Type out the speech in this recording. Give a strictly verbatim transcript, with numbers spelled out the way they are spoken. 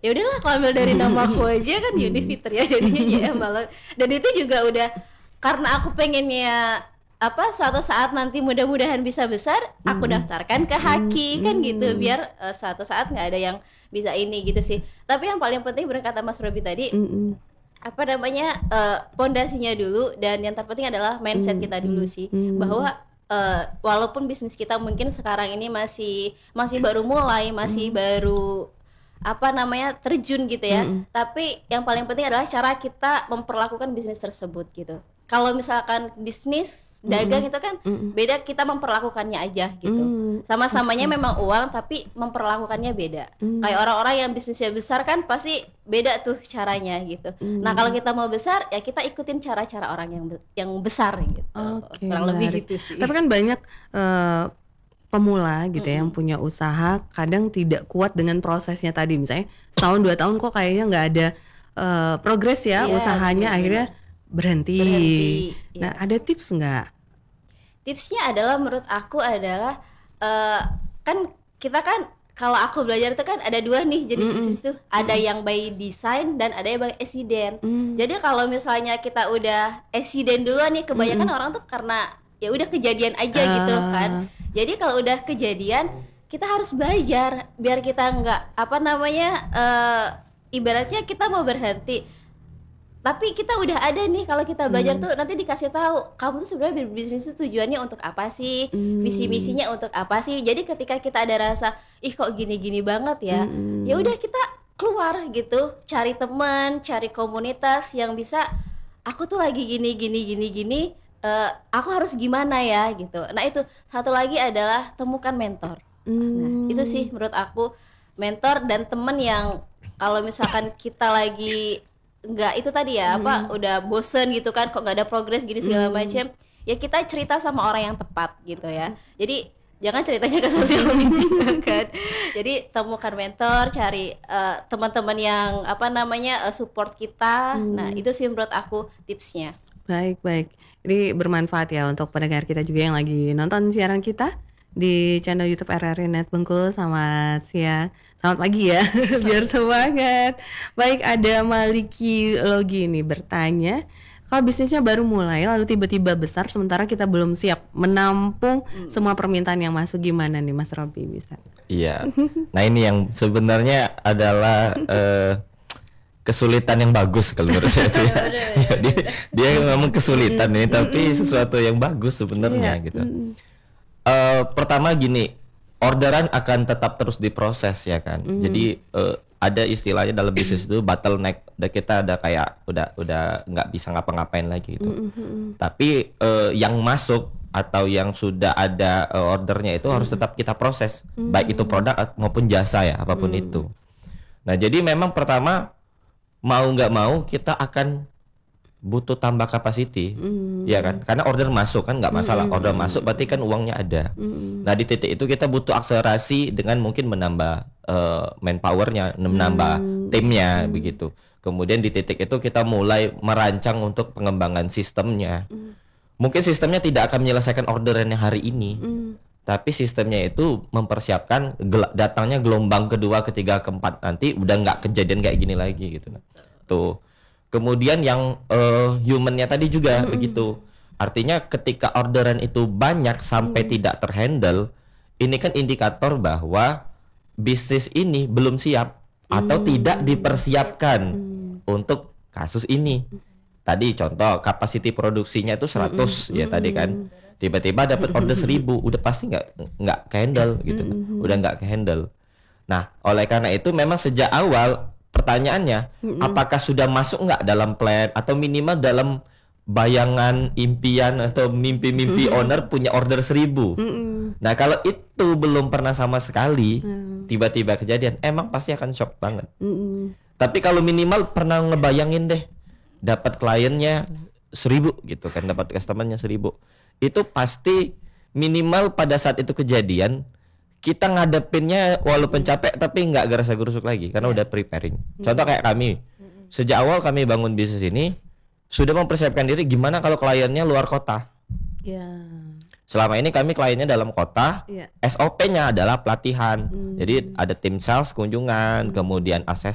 ya udahlah aku ambil dari nama aku aja kan Yuni Fitria jadinya J M Balon. Dan itu juga udah karena aku pengennya apa suatu saat nanti mudah-mudahan bisa besar, aku daftarkan ke Haki kan gitu biar uh, suatu saat nggak ada yang bisa ini gitu sih. Tapi yang paling penting berkata Mas Robi tadi, apa namanya uh, pondasinya dulu, dan yang terpenting adalah mindset kita dulu sih, bahwa uh, walaupun bisnis kita mungkin sekarang ini masih masih baru mulai, masih baru apa namanya terjun gitu ya, mm-hmm. tapi yang paling penting adalah cara kita memperlakukan bisnis tersebut gitu. Kalau misalkan bisnis dagang mm-hmm. itu kan mm-hmm. beda, kita memperlakukannya aja gitu. Mm-hmm. Sama-samanya okay. memang uang tapi memperlakukannya beda. Mm-hmm. Kayak orang-orang yang bisnisnya besar kan pasti beda tuh caranya gitu. Mm-hmm. Nah kalau kita mau besar ya kita ikutin cara-cara orang yang be- yang besar gitu. Okay, kurang menarik. Lebih gitu sih. Tapi kan banyak uh, pemula gitu ya, mm-hmm. yang punya usaha kadang tidak kuat dengan prosesnya tadi, misalnya setahun dua tahun kok kayaknya nggak ada uh, progres ya, yeah, usahanya bener, akhirnya berhenti. berhenti nah ya. Ada tips nggak? Tipsnya adalah menurut aku adalah uh, kan kita kan kalau aku belajar itu kan ada dua nih jenis mm-hmm. bisnis tuh, ada mm-hmm. yang by design dan ada yang by accident. Mm-hmm. Jadi kalau misalnya kita udah accident duluan nih, kebanyakan mm-hmm. orang tuh karena ya udah kejadian aja uh. gitu kan. Jadi kalau udah kejadian kita harus belajar biar kita nggak apa namanya uh, ibaratnya kita mau berhenti tapi kita udah ada nih, kalau kita belajar hmm. tuh nanti dikasih tahu kamu tuh sebenarnya berbisnis itu tujuannya untuk apa sih, hmm. visi misinya untuk apa sih. Jadi ketika kita ada rasa ih kok gini-gini banget ya, hmm. ya udah kita keluar gitu, cari teman, cari komunitas yang bisa aku tuh lagi gini gini gini gini, uh, aku harus gimana ya gitu. Nah itu satu lagi adalah temukan mentor. Hmm. Nah itu sih menurut aku, mentor dan teman yang kalau misalkan kita lagi nggak itu tadi ya, hmm. apa udah bosen gitu kan, kok nggak ada progres gini segala hmm. macam, ya kita cerita sama orang yang tepat gitu ya. Jadi jangan ceritanya ke sosial media kan. Jadi temukan mentor, cari uh, teman-teman yang apa namanya uh, support kita. Hmm. Nah itu sih menurut aku tipsnya. Baik baik, ini bermanfaat ya untuk pendengar kita juga yang lagi nonton siaran kita di channel YouTube R R I Net Bengkulu. Selamat siang, selamat pagi ya, biar semangat. Baik, ada Maliki Logi nih bertanya, kalau bisnisnya baru mulai lalu tiba-tiba besar sementara kita belum siap menampung hmm. semua permintaan yang masuk, gimana nih Mas Robi bisa? Iya, nah ini yang sebenarnya adalah uh, kesulitan yang bagus kalau menurut saya itu ya. ya dia, dia memang kesulitan ini, tapi sesuatu yang bagus sebenarnya yeah. gitu. Uh, pertama gini, orderan akan tetap terus diproses ya kan. Mm. Jadi uh, ada istilahnya dalam bisnis itu bottleneck. Udah kita ada kayak udah udah nggak bisa ngapa-ngapain lagi gitu. Mm-hmm. Tapi uh, yang masuk atau yang sudah ada uh, ordernya itu mm. harus tetap kita proses, mm. baik itu produk maupun jasa ya, apapun mm. itu. Nah jadi memang pertama mau nggak mau kita akan butuh tambah capacity, mm. ya kan? Karena order masuk kan nggak masalah, mm. order masuk berarti kan uangnya ada. Mm. Nah di titik itu kita butuh akselerasi dengan mungkin menambah uh, manpowernya, menambah mm. timnya mm. begitu. Kemudian di titik itu kita mulai merancang untuk pengembangan sistemnya. Mm. Mungkin sistemnya tidak akan menyelesaikan orderannya hari ini, mm. tapi sistemnya itu mempersiapkan gel- datangnya gelombang kedua, ketiga, keempat nanti udah nggak kejadian kayak gini lagi gitu. Tuh. Kemudian yang uh, humannya tadi juga mm-hmm. begitu. Artinya ketika orderan itu banyak sampai mm. tidak terhandle, ini kan indikator bahwa bisnis ini belum siap mm. atau tidak dipersiapkan mm. untuk kasus ini. Tadi contoh kapasiti produksinya itu seratus mm-hmm. ya tadi kan. Tiba-tiba dapat order seribu, udah pasti nggak nggak kehandle gitu. Mm-hmm. Udah nggak kehandle. Nah, oleh karena itu memang sejak awal pertanyaannya, mm-hmm. apakah sudah masuk nggak dalam plan atau minimal dalam bayangan impian atau mimpi-mimpi mm-hmm. owner punya order seribu. Mm-hmm. Nah kalau itu belum pernah sama sekali, mm-hmm. tiba-tiba kejadian, emang pasti akan shock banget. Mm-hmm. Tapi kalau minimal pernah ngebayangin deh, dapat kliennya seribu gitu kan, dapat customernya seribu, itu pasti minimal pada saat itu kejadian kita ngadepinnya walaupun capek tapi nggak gerasa-gerusuk lagi karena yeah. udah preparing. Contoh kayak kami, sejak awal kami bangun bisnis ini sudah mempersiapkan diri gimana kalau kliennya luar kota. Yeah. Selama ini kami kliennya dalam kota, yeah. S O P-nya adalah pelatihan. Mm. Jadi ada tim sales kunjungan, mm. kemudian